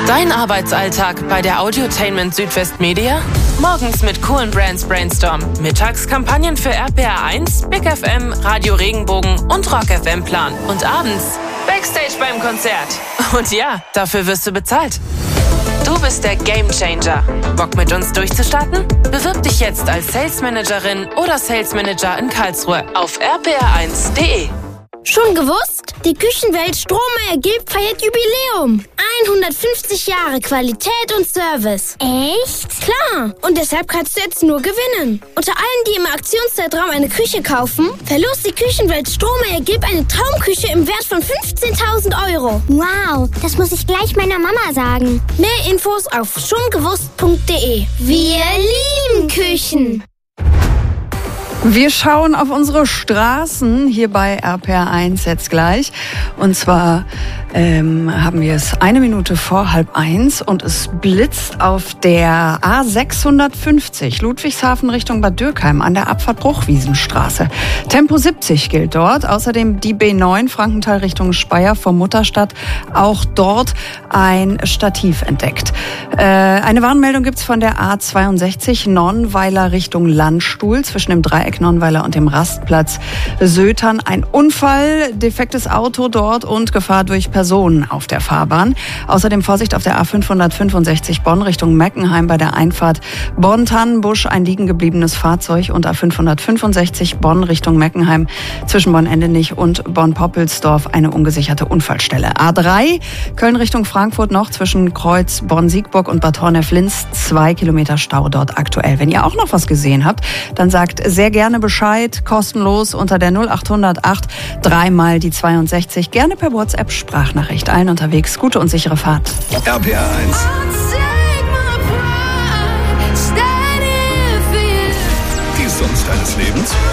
Dein Arbeitsalltag bei der Audiotainment Südwest Media? Morgens mit coolen Brands Brainstorm. Mittags Kampagnen für RPR1, Big FM, Radio Regenbogen und Rock FM Plan. Und abends Backstage beim Konzert. Und ja, dafür wirst du bezahlt. Du bist der Gamechanger. Bock mit uns durchzustarten? Bewirb dich jetzt als Sales Managerin oder Sales Manager in Karlsruhe auf rpr1.de. Schon gewusst? Die Küchenwelt Strohmeier Gilb feiert Jubiläum. 150 Jahre Qualität und Service. Echt? Klar. Und deshalb kannst du jetzt nur gewinnen. Unter allen, die im Aktionszeitraum eine Küche kaufen, verlost die Küchenwelt Strohmeier Gilb eine Traumküche im Wert von 15.000 €. Wow, das muss ich gleich meiner Mama sagen. Mehr Infos auf schongewusst.de. Wir lieben Küchen. Wir schauen auf unsere Straßen hier bei RPR1 jetzt gleich. Und zwar haben wir es 1 Minute vor 12:30 und es blitzt auf der A650 Ludwigshafen Richtung Bad Dürkheim an der Abfahrt Bruchwiesenstraße. Tempo 70 gilt dort. Außerdem die B9 Frankenthal Richtung Speyer vor Mutterstadt. Auch dort ein Stativ entdeckt. Eine Warnmeldung gibt's von der A62 Nonnweiler Richtung Landstuhl zwischen dem Dreieck Nonnweiler und dem Rastplatz Sötern. Ein Unfall, defektes Auto dort und Gefahr durch Personen auf der Fahrbahn. Außerdem Vorsicht auf der A565 Bonn Richtung Meckenheim bei der Einfahrt Bonn-Tannenbusch, ein liegen gebliebenes Fahrzeug, und A565 Bonn Richtung Meckenheim zwischen Bonn-Endenich und Bonn-Poppelsdorf eine ungesicherte Unfallstelle. A3 Köln Richtung Frankfurt noch zwischen Kreuz Bonn-Siegburg und Bad Honnef-Linz 2 Kilometer Stau dort aktuell. Wenn ihr auch noch was gesehen habt, dann sagt sehr gerne Bescheid, kostenlos unter der 0800 3 die 62, gerne per WhatsApp Sprachnachricht. Allen unterwegs gute und sichere Fahrt. RPR1. Die Songs deines Lebens?